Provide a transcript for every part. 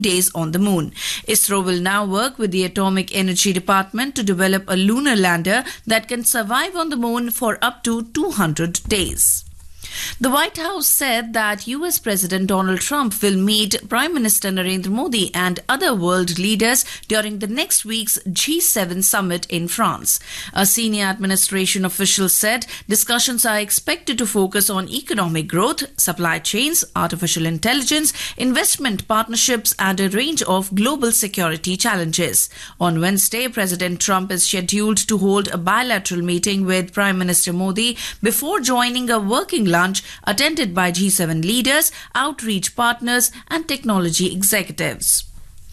days on the moon. ISRO will now work with the Atomic Energy Department to develop a lunar lander that can survive on the moon for up to 200 days. The White House said that US President Donald Trump will meet Prime Minister Narendra Modi and other world leaders during the next week's G7 summit in France. A senior administration official said discussions are expected to focus on economic growth, supply chains, artificial intelligence, investment partnerships, and a range of global security challenges. On Wednesday, President Trump is scheduled to hold a bilateral meeting with Prime Minister Modi before joining a working lunch attended by G7 leaders, outreach partners, and technology executives.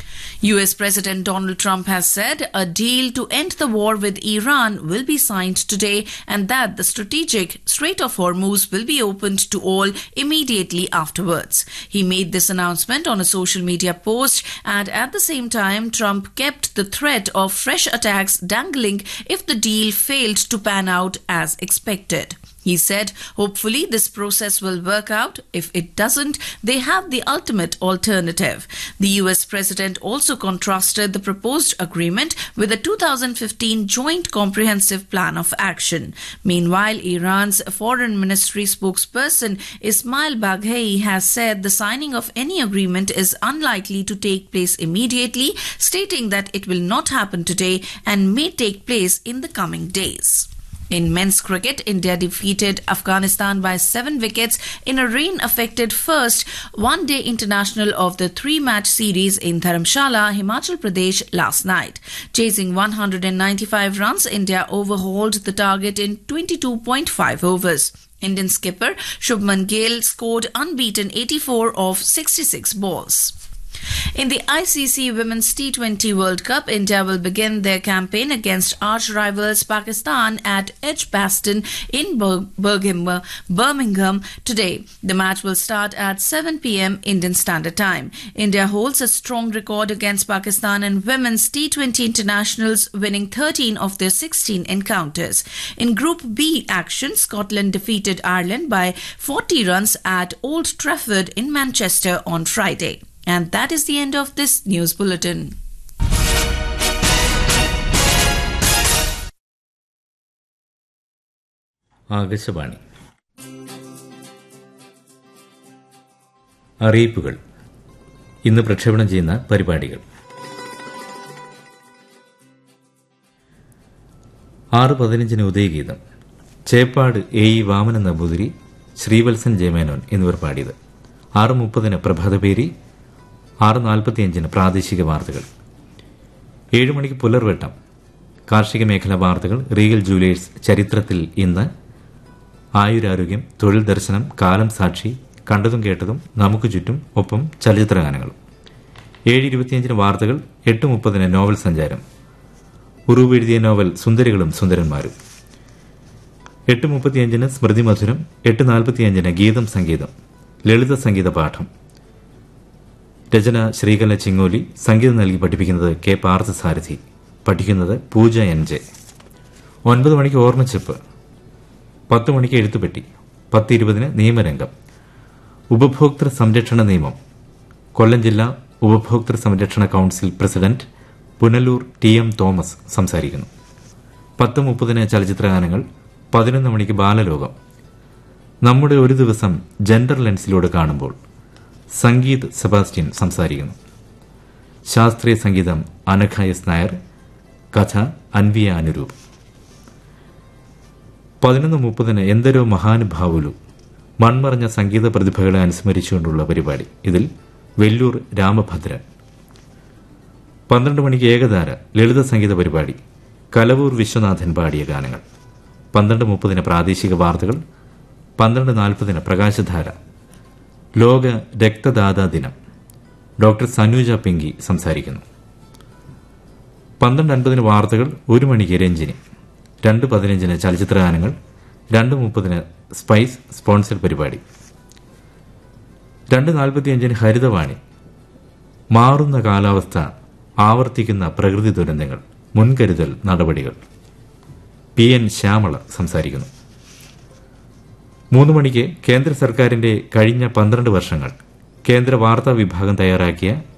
US President Donald Trump has said a deal to end the war with Iran will be signed today and that the strategic Strait of Hormuz will be opened to all immediately afterwards. He made this announcement on a social media post, and at the same time, Trump kept the threat of fresh attacks dangling if the deal failed to pan out as expected. He said, hopefully this process will work out. If it doesn't, they have the ultimate alternative. The US president also contrasted the proposed agreement with the 2015 Joint Comprehensive Plan of Action. Meanwhile, Iran's Foreign Ministry spokesperson Ismail Baghei has said the signing of any agreement is unlikely to take place immediately, stating that it will not happen today and may take place in the coming days. In men's cricket, India defeated Afghanistan by 7 wickets in a rain-affected first one-day international of the 3-match series in Dharamshala, Himachal Pradesh last night. Chasing 195 runs, India overhauled the target in 22.5 overs. Indian skipper Shubman Gill scored unbeaten 84 of 66 balls. In the ICC Women's T20 World Cup, India will begin their campaign against arch-rivals Pakistan at Edgbaston in Birmingham today. The match will start at 7 p.m. Indian Standard Time. India holds a strong record against Pakistan in women's T20 internationals, winning 13 of their 16 encounters. In Group B action, Scotland defeated Ireland by 40 runs at Old Trafford in Manchester on Friday. And that is the end of this news bulletin. Akashvani അറിയിപ്പുകൾ. ഇന്ന് പ്രക്ഷേപണം ചെയ്യുന്ന പരിപാടികൾ: 6:15 ഉദയഗീതം. Cheppad A E Vamana Namboothiri, Sreevalsan Jaya Menon എന്നിവർ പാടിയത്. 6:30 പ്രഭാതപേരി. 6:45 പ്രാദേശിക വാർത്തകൾ. 7 മണിക്ക് പുലർവെട്ടം. കാർഷിക മേഖലാ വാർത്തകൾ, റീഗൽ ജൂവലേഴ്സ് ചരിത്രത്തിൽ ഇന്ന്, ആയുരാരോഗ്യം, തൊഴിൽ ദർശനം, കാലം സാക്ഷി, കണ്ടതും കേട്ടതും, നമുക്ക് ചുറ്റും, ഒപ്പം ചലച്ചിത്രഗാനങ്ങളും. 7:25 വാർത്തകൾ. 8:30 നോവൽ സഞ്ചാരം. ഉറൂബ് എഴുതിയ നോവൽ സുന്ദരികളും സുന്ദരന്മാരും. 8:35 സ്മൃതി മധുരം. 8:45 ഗീതം സംഗീതം, ലളിത സംഗീത പാഠം. രചന ശ്രീകല ചിങ്ങോലി. സംഗീതം നൽകി പഠിപ്പിക്കുന്നത് കെ പാർത്ഥസാരഥി. പഠിക്കുന്നത് പൂജ എൻ ജെ. 9 മണിക്ക് ഓർമ്മച്ചെപ്പ്. 10 മണിക്ക് എഴുത്തുപെട്ടി. 10:20 നിയമരംഗം. ഉപഭോക്തൃ സംരക്ഷണ നിയമം. കൊല്ലം ജില്ലാ ഉപഭോക്തൃ സംരക്ഷണ council president Punalur T M Thomas സംസാരിക്കുന്നു. 10:30 ചലച്ചിത്രഗാനങ്ങൾ. 11 മണിക്ക് ബാലലോകം. നമ്മുടെ ഒരു ദിവസം ജെൻഡർ ലെൻസിലൂടെ കാണുമ്പോൾ സംഗീത് സെബാസ്റ്റ്യൻ സംസാരിക്കുന്നു. ശാസ്ത്രീയ സംഗീതം അനഘ എസ് നായർ. കഥ അൻവിയ അനുരൂപ്. 11:30 എന്തൊരു മഹാനുഭാവുലു, മൺമറഞ്ഞ സംഗീത പ്രതിഭകളെ അനുസ്മരിച്ചുകൊണ്ടുള്ള പരിപാടി. ഇതിൽ വെല്ലൂർ രാമഭദ്രൻ. 12 മണിക്ക് ഏകധാര ലളിത സംഗീത പരിപാടി. കലവൂർ വിശ്വനാഥൻ പാടിയ ഗാനങ്ങൾ. 12:30 പ്രാദേശിക വാർത്തകൾ. 12:40 പ്രകാശധാര. ലോക രക്തദാതാ ദിനം. ഡോക്ടർ സനൂജ പിങ്കി സംസാരിക്കുന്നു. 12:50 വാർത്തകൾ. 1 മണിക്ക് രഞ്ജിനി. 2:15 ചലച്ചിത്രഗാനങ്ങൾ. 2:30 സ്പൈസ് സ്പോൺസർ പരിപാടി. 2:45 ഹരിതവാണി. മാറുന്ന കാലാവസ്ഥ, ആവർത്തിക്കുന്ന പ്രകൃതി ദുരന്തങ്ങൾ, മുൻകരുതൽ നടപടികൾ. പി എൻ ശ്യാമള സംസാരിക്കുന്നു. 3 മണിക്ക് കേന്ദ്ര സർക്കാരിന്റെ കഴിഞ്ഞ 12 വർഷങ്ങൾ കേന്ദ്ര വാർത്താ വിഭാഗം തയ്യാറാക്കിയ